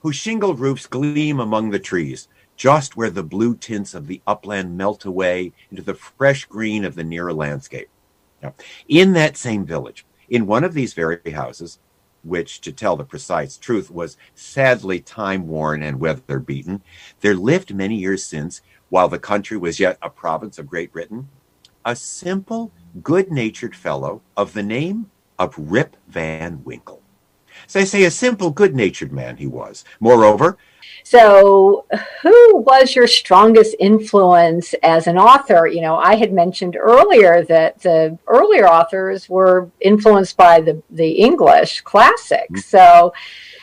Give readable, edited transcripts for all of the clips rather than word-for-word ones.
whose shingled roofs gleam among the trees, just where the blue tints of the upland melt away into the fresh green of the nearer landscape. Now, in that same village, in one of these very houses, which, to tell the precise truth, was sadly time-worn and weather-beaten, there lived many years since, while the country was yet a province of Great Britain, a simple, good-natured fellow of the name of Rip Van Winkle. So I say a simple, good-natured man he was. Moreover, so who was your strongest influence as an author? You know, I had mentioned earlier that the earlier authors were influenced by the English classics. So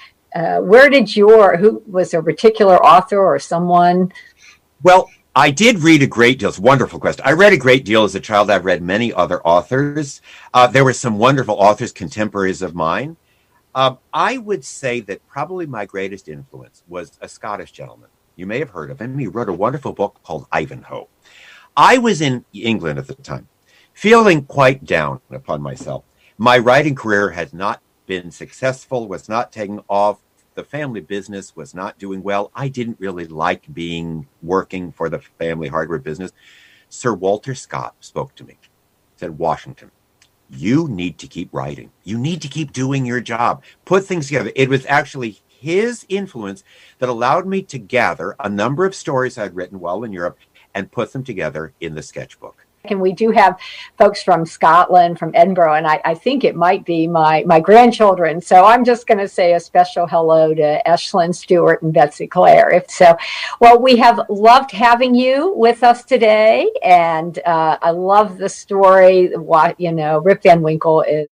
who was a particular author or someone? Well, I did read a great deal. It's a wonderful question. I read a great deal as a child. I've read many other authors. There were some wonderful authors, contemporaries of mine. I would say that probably my greatest influence was a Scottish gentleman. You may have heard of him. He wrote a wonderful book called Ivanhoe. I was in England at the time, feeling quite down upon myself. My writing career had not been successful, was not taking off. The family business was not doing well. I didn't really like working for the family hardware business. Sir Walter Scott spoke to me, said, Washington, you need to keep writing. You need to keep doing your job. Put things together. It was actually his influence that allowed me to gather a number of stories I'd written while in Europe and put them together in the sketchbook. And we do have folks from Scotland, from Edinburgh, and I think it might be my grandchildren. So I'm just going to say a special hello to Eshlyn Stewart and Betsy Clare. If so, well, we have loved having you with us today, and I love the story. What Rip Van Winkle is